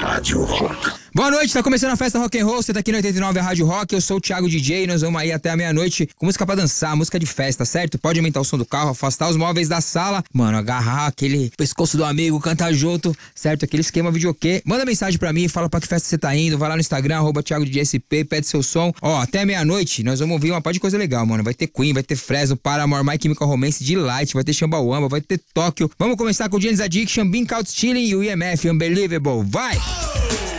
Rádio Rock. Boa noite, tá começando a festa Rock and Roll, você tá aqui no 89 a Rádio Rock, eu sou o Thiago DJ, nós vamos aí até a meia-noite com música pra dançar, música de festa, certo? Pode aumentar o som do carro, afastar os móveis da sala, mano, agarrar aquele pescoço do amigo, cantar junto, certo? Aquele esquema videokê. Manda mensagem pra mim, fala pra que festa você tá indo, vai lá no Instagram, @ThiagoDJSP, pede seu som. Ó, até meia-noite nós vamos ouvir uma parte de coisa legal, mano, vai ter Queen, vai ter Fresno, Paramore, My Chemical Romance, Delight, vai ter Chumbawamba, vai ter Tóquio. Vamos começar com o Jane's Addiction, Bean Couch Chilling e o EMF, Unbelievable, vai!